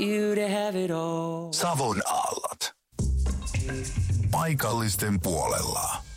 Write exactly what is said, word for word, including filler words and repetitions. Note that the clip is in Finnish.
you to have it all. Savon aallot. Paikallisten puolella.